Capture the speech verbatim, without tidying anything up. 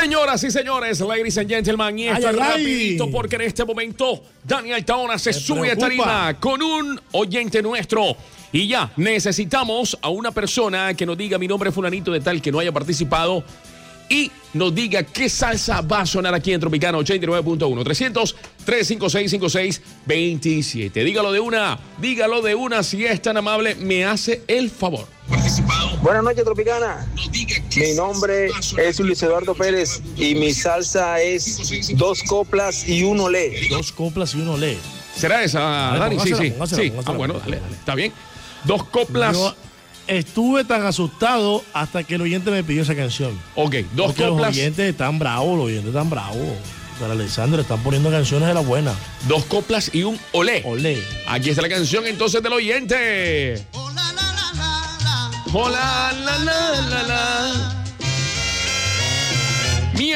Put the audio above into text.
Señoras y señores, ladies and gentlemen, y esto Ay, es ay, rapidito ay. porque en este momento Daniel Taona se Me sube a preocupa. tarima con un oyente nuestro. Y ya, necesitamos a una persona que nos diga mi nombre es fulanito de tal que no haya participado y nos diga qué salsa va a sonar aquí en Tropicana ochenta y nueve punto uno. trescientos, trescientos cincuenta y seis, cincuenta y seis, veintisiete. Dígalo de una, dígalo de una si es tan amable, me hace el favor. Buenas noches, Tropicana. Mi nombre es Luis Eduardo Pérez y mi salsa es dos coplas y un olé. Dos coplas y uno lee. ¿Será esa, Dale, Dani? Sí, póngasela, sí. póngasela, sí. póngasela, Ah, bueno, dale, póngasela. dale. Está bien. Dos coplas. Yo estuve tan asustado hasta que el oyente me pidió esa canción. Ok, dos Porque los coplas. oyentes están bravos, los oyentes están bravos. Para Alexander están poniendo canciones de la buena. Dos coplas y un olé. Olé. Aquí está la canción entonces del oyente. Hola, la, la, la,